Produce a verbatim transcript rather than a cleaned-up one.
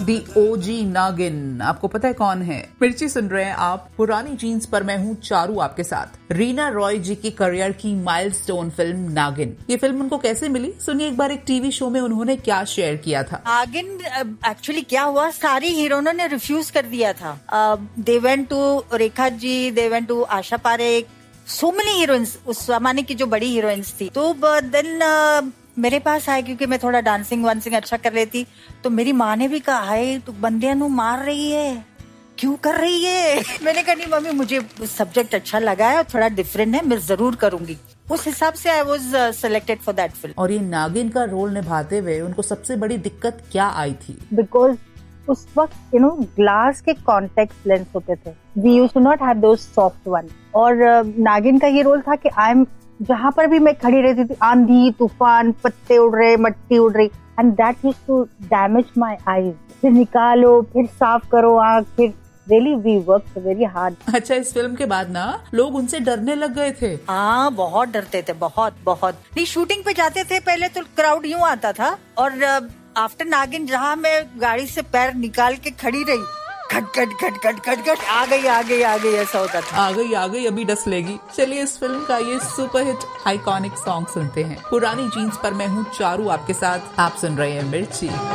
दी ओजी नागिन। आपको पता है कौन है? मिर्ची सुन रहे हैं आप। पुरानी जीन्स पर मैं हूँ चारू आपके साथ। रीना रॉय जी की करियर की माइलस्टोन फिल्म नागिन। ये फिल्म उनको कैसे मिली? सुनिए एक बार एक टीवी शो में उन्होंने क्या शेयर किया था। नागिन एक्चुअली क्या हुआ, सारी हीरोइनों ने रिफ्यूज कर दिया था। They went to Rekha ji, they went to Asha Parekh, so many heroines उस जमाने की जो बड़ी हीरोइंस थी। तो देन मेरे पास आए क्योंकि मैं थोड़ा डांसिंग वांसिंग अच्छा कर रही थी। तो मेरी माँ ने भी कहा है तू बंदियां नु मार रही है, क्यों कर रही है? मैंने कहा नहीं मम्मी, मुझे सब्जेक्ट अच्छा लगा है और थोड़ा डिफरेंट है, मैं जरूर करूंगी। उस हिसाब से I was selected for that film. और ये नागिन का रोल निभाते हुए उनको सबसे बड़ी दिक्कत क्या आई थी? बिकॉज उस वक्त यू नो ग्लास के कॉन्टेक्ट लेंस होते थे, we used to not have those soft one. और uh, नागिन का ये रोल था कि आई एम, जहां पर भी मैं खड़ी रहती थी, आंधी तूफान, पत्ते उड़ रहे, मट्टी उड़ रही, and that used to damage my eyes. फिर निकालो, फिर साफ करो आँख, फिर really we worked very hard। अच्छा, इस फिल्म के बाद ना लोग उनसे डरने लग गए थे। हाँ, बहुत डरते थे, बहुत बहुत। नहीं, शूटिंग पे जाते थे पहले तो क्राउड यूं आता था, और आफ्टर नागिन जहाँ मैं गाड़ी से पैर निकाल के खड़ी रही, खट खट खट खट खट खट आ गई आ गई आ गई ऐसा होता था। आ गई आ गई अभी डस लेगी। चलिए इस फिल्म का ये सुपरहिट आइकॉनिक सॉन्ग सुनते हैं। पुरानी जीन्स पर मैं हूँ चारू आपके साथ। आप सुन रहे हैं मिर्ची।